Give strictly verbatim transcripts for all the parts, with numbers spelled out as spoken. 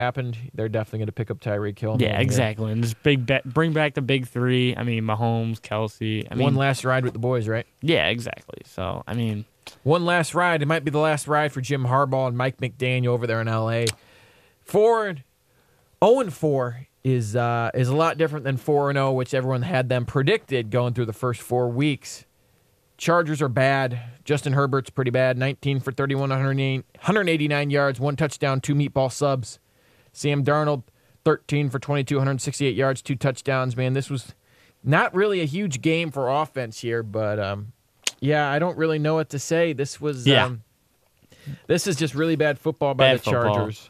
happened, they're definitely going to pick up Tyreek Hill. Yeah, exactly. And just big bet, bring back the big three. I mean, Mahomes, Kelsey. I mean, one last ride with the boys, right? Yeah, exactly. So, I mean, one last ride. It might be the last ride for Jim Harbaugh and Mike McDaniel over there in L A. Four, zero and four is uh, is a lot different than four and zero, which everyone had them predicted going through the first four weeks. Chargers are bad. Justin Herbert's pretty bad. nineteen for thirty-one, one hundred eighty-nine yards, one touchdown, two meatball subs. Sam Darnold, thirteen for twenty-two, one hundred sixty-eight yards, two touchdowns. Man, this was not really a huge game for offense here, but um, yeah, I don't really know what to say. This was yeah. um, this is just really bad football by bad the football. Chargers,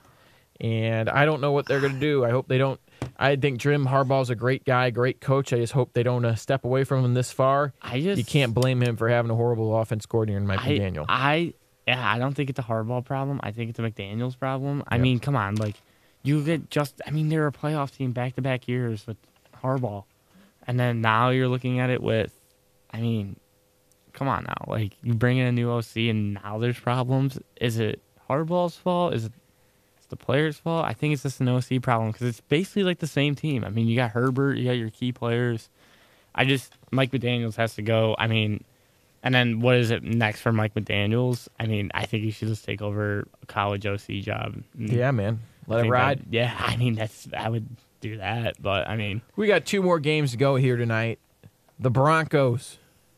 and I don't know what they're going to do. I hope they don't. I think Jim Harbaugh's a great guy, great coach. I just hope they don't uh, step away from him this far. I just you can't blame him for having a horrible offense coordinator in Mike I, McDaniel. I yeah, I don't think it's a Harbaugh problem. I think it's a McDaniel's problem. I Yep. mean, come on, like you get just. I mean, they're a playoff team back to back years with Harbaugh, and then now you're looking at it with. I mean, come on now, like you bring in a new O C and now there's problems. Is it Harbaugh's fault? Is it it's the players' fault? I think it's just an O C problem because it's basically like the same team. I mean, you got Herbert, you got your key players. I just Mike McDaniels has to go. I mean. And then what is it next for Mike McDaniels? I mean, I think he should just take over a college O C job. Yeah, man. Let I it think ride. that- yeah, I mean, that's I would do that. But, I mean. We got two more games to go here tonight. The Broncos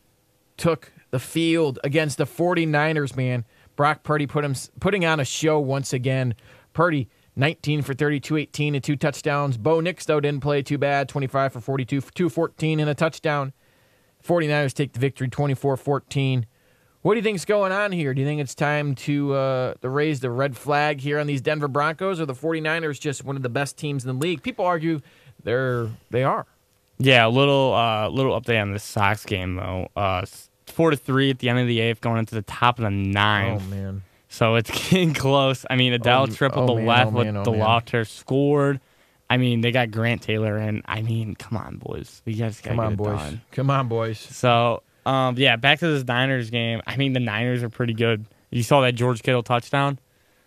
took the field against the 49ers, man. Brock Purdy put him putting on a show once again. Purdy, nineteen for thirty-two, eighteen and two touchdowns. Bo Nix, though, didn't play too bad. twenty-five for forty-two, two fourteen and a touchdown. 49ers take the victory, twenty-four fourteen. What do you think's going on here? Do you think it's time to uh, to raise the red flag here on these Denver Broncos, or the 49ers just one of the best teams in the league? People argue they're they are. Yeah, a little uh, little update on the Sox game, though. Uh, four to three at the end of the eighth, going into the top of the ninth. Oh, man. So it's getting close. I mean, Adele Oh, tripled oh, the man, left oh, with man, oh, the man. Lauter scored. I mean, they got Grant Taylor in. I mean, come on, boys. You guys got to Come get on, it boys. done. Come on, boys. So, um, yeah, back to this Niners game. I mean, the Niners are pretty good. You saw that George Kittle touchdown?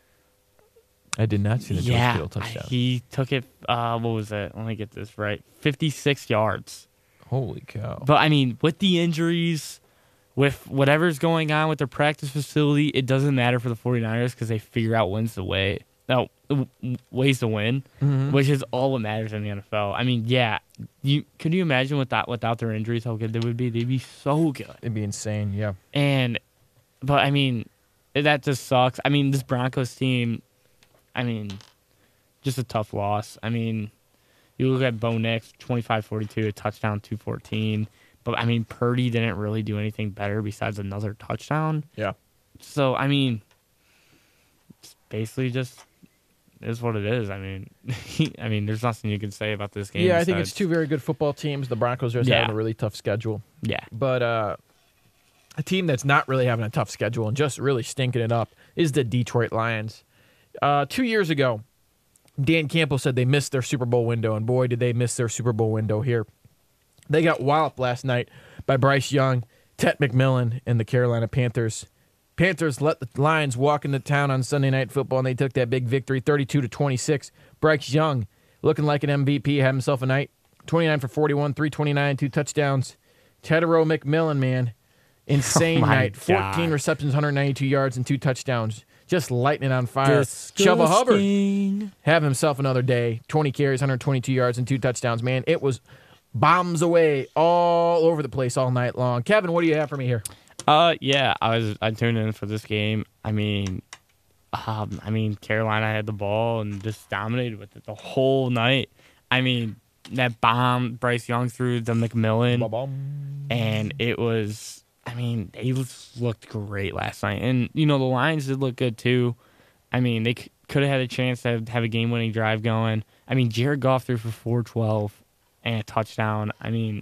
I did not see the George yeah, Kittle touchdown. he took it, uh, what was it? Let me get this right. fifty-six yards. Holy cow. But, I mean, with the injuries, with whatever's going on with their practice facility, it doesn't matter for the 49ers because they figure out wins the way. No, w- ways to win, Mhm. which is all that matters in the N F L. I mean, yeah, you could you imagine without without their injuries how good they would be? They'd be so good. It'd be insane, yeah. And, but I mean, that just sucks. I mean, this Broncos team, I mean, just a tough loss. I mean, you look at Bo Nix, twenty-five forty-two, a touchdown, two fourteen. But, I mean, Purdy didn't really do anything better besides another touchdown. Yeah. So, I mean, it's basically just is what it is. I mean, I mean, there's nothing you can say about this game. Yeah, I think it's besides- two very good football teams. The Broncos are just Yeah. having a really tough schedule. Yeah. But uh, a team that's not really having a tough schedule and just really stinking it up is the Detroit Lions. Uh, two years ago, Dan Campbell said they missed their Super Bowl window, and boy, did they miss their Super Bowl window here. They got walloped last night by Bryce Young, Ted McMillan, and the Carolina Panthers. Panthers let the Lions walk into town on Sunday Night Football, and they took that big victory, thirty-two to twenty-six. Bryce Young, looking like an M V P, had himself a night, twenty-nine for forty-one, three twenty-nine, two touchdowns. Tedero McMillan, man, insane Oh my night, fourteen God. receptions, one hundred ninety-two yards, and two touchdowns. Just lighting it on fire. Chuba Hubbard, Disgusting. have himself another day, twenty carries, one hundred twenty-two yards, and two touchdowns. Man, it was bombs away all over the place all night long. Kevin, what do you have for me here? Uh, yeah, I was I tuned in for this game. I mean, um, I mean Carolina had the ball and just dominated with it the whole night. I mean that bomb Bryce Young threw to McMillan, and it was. I mean they just looked great last night, and you know the Lions did look good too. I mean they c- could have had a chance to have, have a game-winning drive going. I mean Jared Goff threw for four twelve and a touchdown. I mean,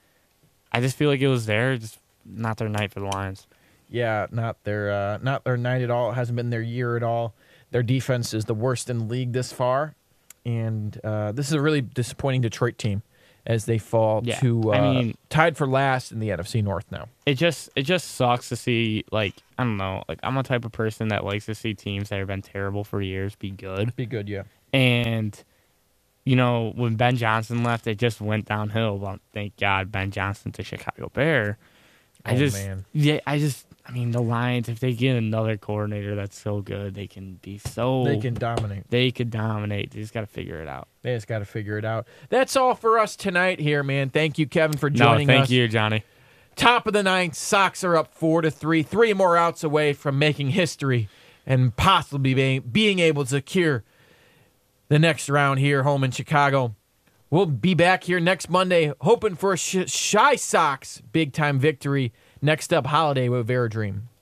I just feel like it was there. Just not their night for the Lions. Yeah, not their uh, not their night at all. It hasn't been their year at all. Their defense is the worst in the league this far, and uh, this is a really disappointing Detroit team as they fall Yeah, to uh, I mean- tied for last in the N F C North now. It just it just sucks to see, like, I don't know, like I'm a type of person that likes to see teams that have been terrible for years be good. Be good, yeah. And, you know, when Ben Johnson left, it just went downhill. Well, thank God Ben Johnson to Chicago Bear. I Oh, just, man. yeah, I just, I mean, the Lions, if they get another coordinator that's so good, they can be so. They can dominate. They could dominate. They just got to figure it out. They just got to figure it out. That's all for us tonight here, man. Thank you, Kevin, for No, joining thank us. you, Johnny. Top of the ninth, Sox are up four to three. Three more outs away from making history and possibly being, being able to secure the next round here home in Chicago. We'll be back here next Monday, hoping for a Sh- Shy Sox big-time victory. Next up, Holiday with Veradream.